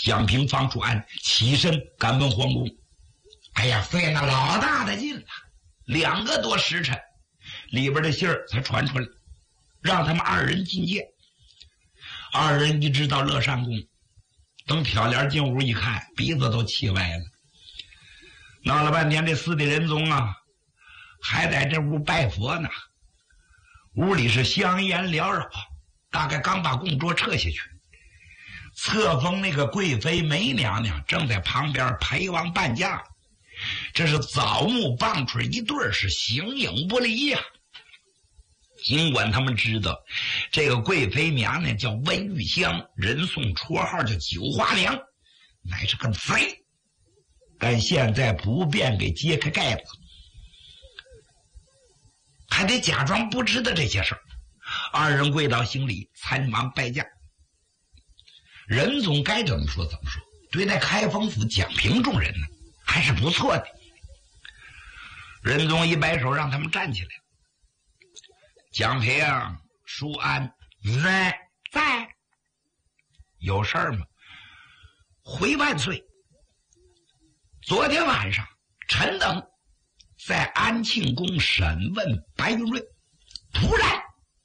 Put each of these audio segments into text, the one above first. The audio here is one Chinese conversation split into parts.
蒋平、方叔安起身赶奔皇宫。哎呀，费了老大的劲了，2个多时辰，里边的信儿才传出来，让他们2人觐见。2人一直到乐善宫，等挑帘进屋一看，鼻子都气歪了。闹了半天，这4弟仁宗啊，还在这屋拜佛呢。屋里是香烟缭绕，大概刚把供桌撤下去。册封那个贵妃梅娘娘正在旁边陪王伴驾，这是枣木棒槌一对，是形影不离呀。尽管他们知道这个贵妃娘娘叫温玉香，人送绰号叫九花娘，乃是个贼，但现在不便给揭开盖子，还得假装不知道这些事儿。2人跪倒行礼，参王拜驾。仁宗该怎么说怎么说，对待开封府蒋平众人呢，还是不错的。仁宗一摆手，让他们站起来。蒋平、舒安在，有事儿吗？回万岁。昨天晚上，臣等在安庆宫审问白云瑞，突然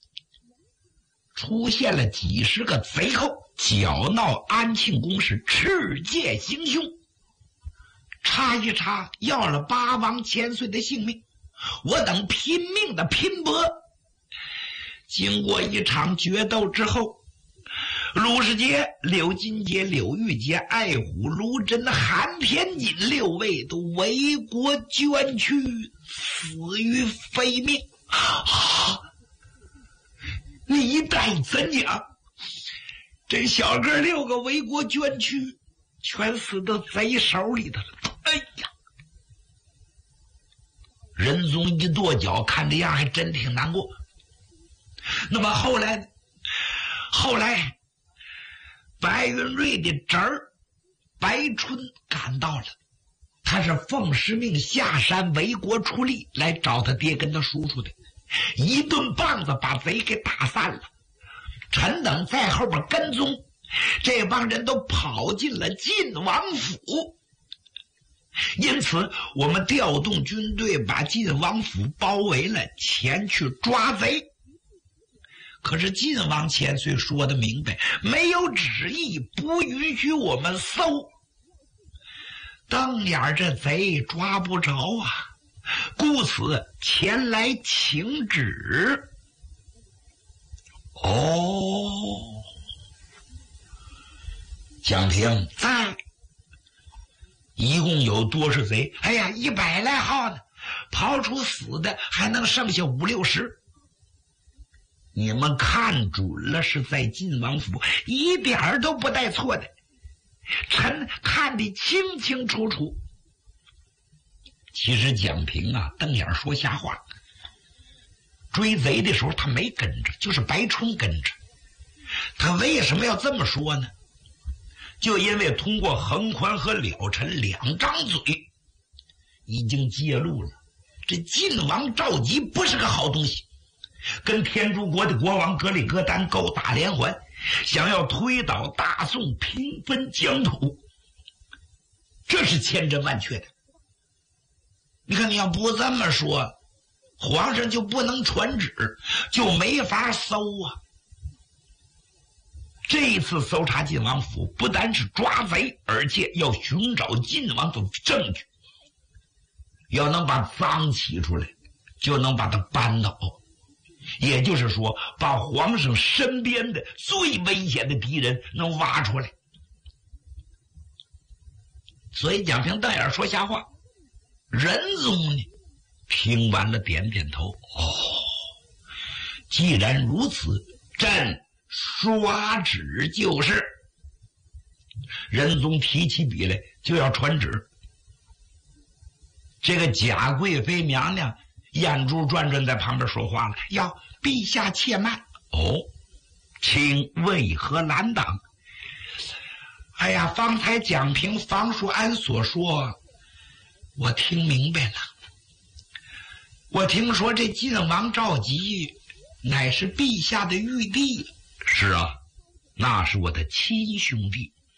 出现了几十个贼寇，搅闹安庆宫，是持剑行凶，插一插要了8王千岁的性命。我等拼命的拼搏，经过一场决斗之后，卢世杰、柳金杰、柳玉杰、爱虎、卢真、韩天锦6位都为国捐躯，死于非命。你待怎讲？这小哥6个为国捐躯，全死到贼手里头了。哎呀！仁宗一跺脚，看这样还真挺难过。那么后来呢？后来白云瑞的侄儿白春赶到了，他是奉师命下山为国出力，来找他爹跟他叔叔的。一顿棒子把贼给打散了，臣等在后边跟踪，这帮人都跑进了晋王府。因此我们调动军队把晋王府包围了，前去抓贼。可是晋王千岁说得明白，没有旨意，不允许我们搜。瞪眼这贼抓不着啊，故此前来请旨。蒋平在，一共有多少贼？哎呀，100来号呢，刨出死的还能剩下50、60。你们看准了是在晋王府，一点都不带错的，臣看得清清楚楚。其实蒋平啊，瞪眼说瞎话。追贼的时候他没跟着，就是白春跟着。他为什么要这么说呢？就因为通过横宽和了尘2张嘴，已经揭露了这晋王赵佶不是个好东西，跟天竺国的国王格里格丹勾打连环，想要推倒大宋，平分疆土，这是千真万确的。你看，你要不这么说，皇上就不能传旨，就没法搜啊。这一次搜查晋王府，不单是抓贼，而且要寻找晋王的证据。要能把赃起出来，就能把他扳倒。也就是说，把皇上身边的最危险的敌人能挖出来。所以蒋平瞪眼说瞎话。仁宗呢，听完了点点头。既然如此，朕刷旨就是。仁宗提起笔来就要传旨。这个贾贵妃娘娘眼珠转转在旁边说话了，要陛下且慢。请为何拦挡？哎呀，方才蒋平、房叔安所说，我听明白了。我听说这晋王赵佶乃是陛下的玉帝。是啊，那是我的亲兄弟。